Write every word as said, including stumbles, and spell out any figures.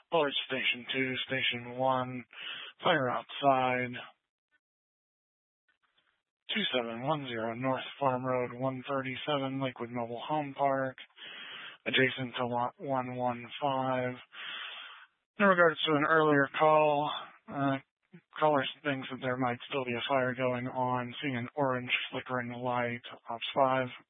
Bullard Station two, Station one, fire outside. two seven one zero North Farm Road, one thirty-seven, Lakewood Mobile Home Park, adjacent to Lot one one five. In regards to an earlier call, uh, caller thinks that there might still be a fire going on, seeing an orange flickering light. Ops five,